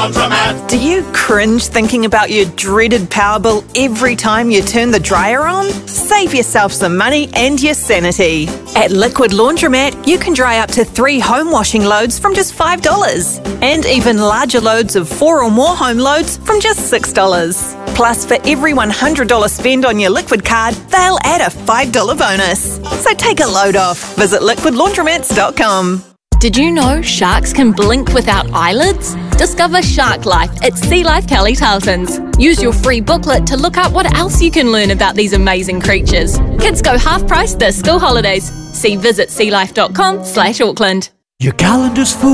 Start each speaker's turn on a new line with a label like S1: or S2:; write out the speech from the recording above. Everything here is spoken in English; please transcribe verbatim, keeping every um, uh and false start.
S1: Laundromat.
S2: Do you cringe thinking about your dreaded power bill every time you turn the dryer on? Save yourself some money and your sanity. At Liquid Laundromat, you can dry up to three home washing loads from just five dollars, and even larger loads of four or more home loads from just six dollars. Plus, for every one hundred dollars spend on your Liquid card, they'll add a five dollars bonus. So take a load off. Visit liquid laundromats dot com.
S3: Did you know sharks can blink without eyelids? Discover Shark Life at Sea Life Kelly Tarleton's. Use your free booklet to look up what else you can learn about these amazing creatures. Kids go half price this school holidays. See visit sea life dot com slash Auckland.
S4: Your calendar's full.